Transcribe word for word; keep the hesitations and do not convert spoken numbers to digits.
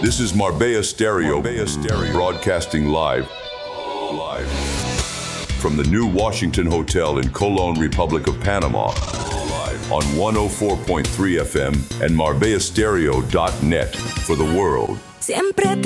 This is Marbella Stereo, Marbella Stereo, broadcasting live, live from the new Washington Hotel in Colón, Republic of Panama, live on one oh four point three F M and marbella stereo dot net for the world. Siempre